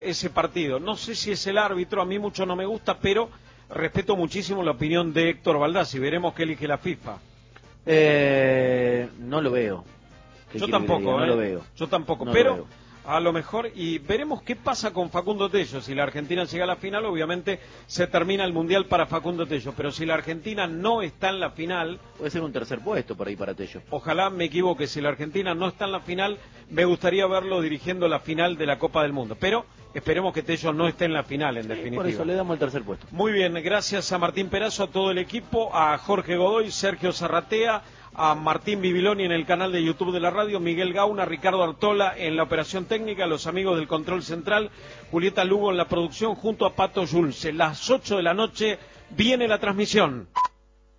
ese partido. No sé si es el árbitro, a mí mucho no me gusta, pero respeto muchísimo la opinión de Héctor Baldassi. Veremos qué elige la FIFA. No lo veo. Yo tampoco, no lo veo. Yo tampoco, no pero a lo mejor, y veremos qué pasa con Facundo Tello. Si la Argentina llega a la final, obviamente se termina el Mundial para Facundo Tello, pero si la Argentina no está en la final... Puede ser un tercer puesto por ahí para Tello. Ojalá me equivoque, si la Argentina no está en la final, me gustaría verlo dirigiendo la final de la Copa del Mundo, pero esperemos que Tello no esté en la final, en definitiva. Por eso le damos el tercer puesto. Muy bien, gracias a Martín Perazo, a todo el equipo, a Jorge Godoy, Sergio Zarratea, a Martín Bibiloni en el canal de YouTube de la radio, Miguel Gauna, Ricardo Artola en la operación técnica, los amigos del control central, Julieta Lugo en la producción, junto a Pato Yulce. Las 8 de la noche viene la transmisión.